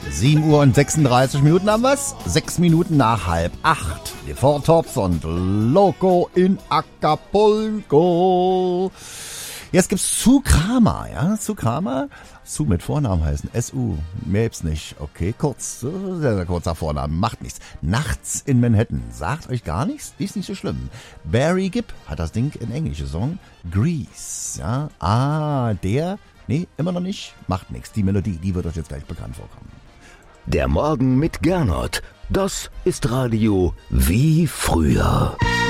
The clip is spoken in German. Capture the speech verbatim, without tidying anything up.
sieben Uhr und sechsunddreißig Minuten haben wir's. Sechs Minuten nach halb acht. Die Four Tops und Loco in Acapulco. Jetzt gibt's Sue Kramer, ja, Sue Kramer. Sue mit Vornamen heißen, S U, mehr gibt's nicht. Okay, kurz, sehr, sehr kurzer Vorname, macht nichts. Nachts in Manhattan, sagt euch gar nichts, ist nicht so schlimm. Barry Gibb hat das Ding in englische Song, Grease, ja. Ah, der, nee, immer noch nicht, macht nichts. Die Melodie, die wird euch jetzt gleich bekannt vorkommen. Der Morgen mit Gernot, das ist Radio wie früher.